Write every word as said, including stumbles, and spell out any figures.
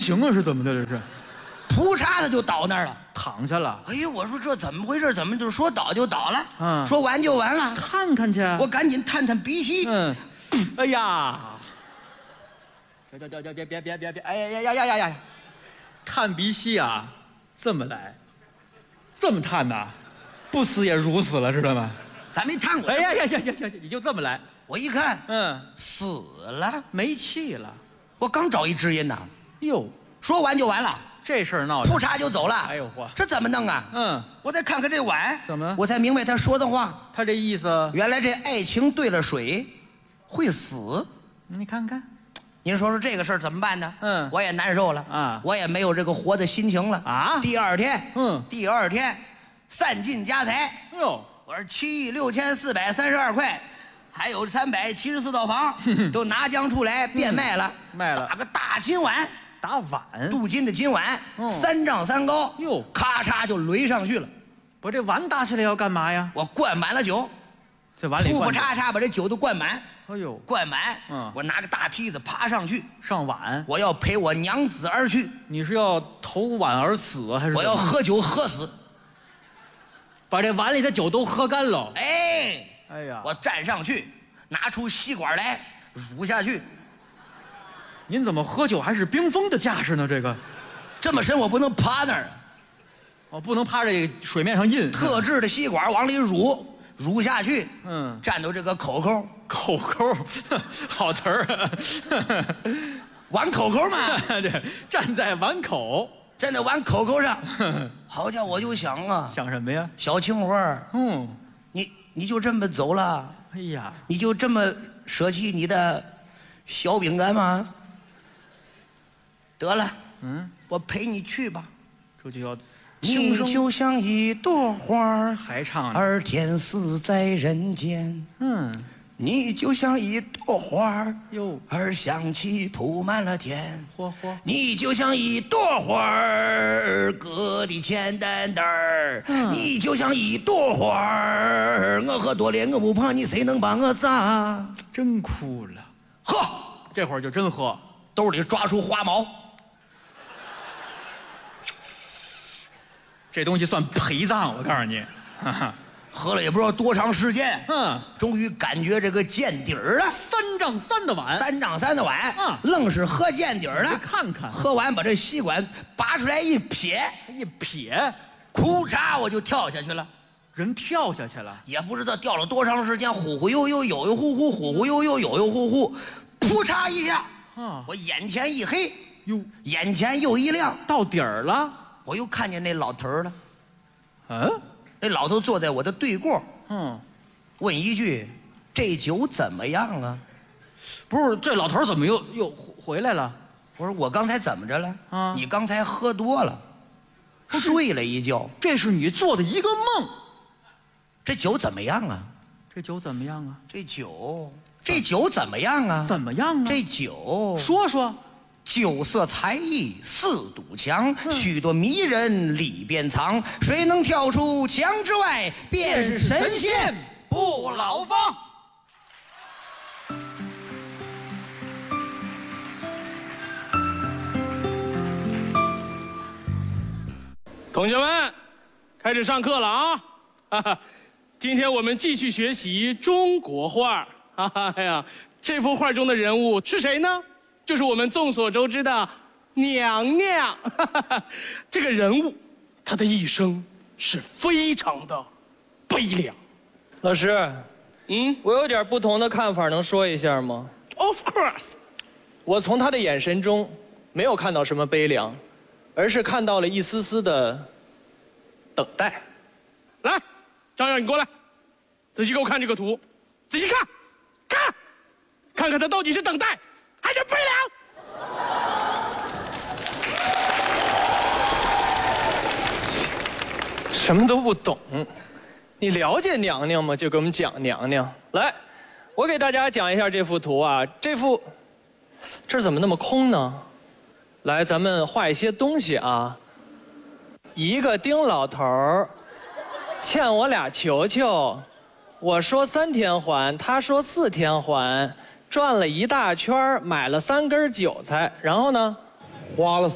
情啊？是怎么的？这是， 扑嚓的就倒那儿了， 躺下了。 哎呀，我说这怎么回事？怎么就说倒就倒了？ 嗯， 说完就完了。 看看去。 我赶紧探探鼻息。 嗯，哎呀，别别别别别别别别！哎呀呀呀呀呀呀！探鼻息啊，这么来，这么探呐，不死也如死了，知道吗？ 咱没探过。 哎呀呀呀呀呀！你就这么来。 我一看， 嗯， 死了， 没气了。 我刚找一知音呐。 哟， 说完就完了， 这事儿闹的， 扑嚓就走了。 哎呦嚯， 这怎么弄啊？ 嗯， 我再看看这碗， 怎么？ 我才明白他说的话。 他这意思， 原来这爱情兑了水，会死。 你看看， 您说说这个事儿怎么办呢？ 嗯， 我也难受了啊， 我也没有这个活的心情了啊。 第二天， 嗯， 第二天，散尽家财。 哎呦， 我说七亿六千四百三十二块。还有三百七十四套房都拿将出来变卖了， 嗯、卖了， 打个大金碗， 打碗， 镀金的金碗，嗯、三丈三高， 哟， 咔嚓就垒上去了。 我这碗打起来要干嘛呀？ 我灌满了酒， 这碗里噗噗嚓嚓把这酒都灌满。 哎呦， 灌满， 嗯， 我拿个大梯子爬上去上碗， 我要陪我娘子而去。 你是要投碗而死还是？ 我要喝酒喝死， 把这碗里的酒都喝干了。 哎， 哎呀， 我站上去。拿出吸管来，乳下去。 您怎么喝酒还是冰封的架势呢？这个， 这么深我不能趴那儿。 哦，不能趴这水面上印。 特制的吸管往里乳，乳下去。 嗯， 站到这个口口， 口口，好词儿。 碗口口嘛， 对，站在碗口， 站在碗口口上。好家伙，我就想啊， 想什么呀？ 小青花， 嗯， 你你就这么走了？ 哎呀， 你就这么舍弃你的小饼干吗？得了， 嗯， 我陪你去吧。 这就要， 你就像一朵花， 还唱， 而天死在人间。 嗯， 你就像一朵花， 哟， 而香气铺满了天。 嚯嚯， 你就像一朵花儿，搁的钱担担儿。嗯，你就像一朵花儿，我喝多了我不怕，你谁能把我砸？ 真哭了， 喝， 这会儿就真喝， 兜里抓出花毛， 这东西算陪葬，我告诉你。哈哈， 喝了也不知道多长时间， 嗯， 终于感觉这个见底儿了。 三丈三的碗， 三丈三的碗， 嗯， 愣是喝见底儿了。 看看， 喝完把这吸管拔出来一撇， 一撇， 哭嚓我就跳下去了。 人跳下去了， 也不知道掉了多长时间，忽忽悠悠，悠悠忽忽，忽忽悠悠，悠悠忽忽，扑嚓一下，啊，我眼前一黑，哟，眼前又一亮， 到底儿了。 我又看见那老头了， 嗯， 那老头坐在我的对过， 嗯， 问一句：“这酒怎么样啊？” 不是，这老头怎么又又回来了？ 我说我刚才怎么着了？ 啊， 你刚才喝多了，睡了一觉。 这是你做的一个梦。 这酒怎么样啊？ 这酒怎么样啊？ 这酒，这酒怎么样啊？ 怎么样啊？ 这酒， 说说。 酒色财艺四堵墙，许多迷人里边藏。谁能跳出墙之外，便是神仙不老芳。 同学们，开始上课了啊！哈哈，今天我们继续学习中国画。哈哈呀，这幅画中的人物是谁呢？就是我们众所周知的娘娘。哈哈，这个人物，她的一生是非常的悲凉。 老师， 嗯， 我有点不同的看法，能说一下吗 ？Of course， 我从她的眼神中没有看到什么悲凉，而是看到了一丝丝的等待。 来，张扬，你过来，仔细给我看这个图，仔细看，看，看看他到底是等待还是悲凉。 什么都不懂，你了解娘娘吗？就给我们讲娘娘。来，我给大家讲一下这幅图啊，这幅这怎么那么空呢？来，咱们画一些东西啊。一个丁老头儿欠我俩球球，我说三天还，他说四天还，转了一大圈，买了三根韭菜，然后呢，花了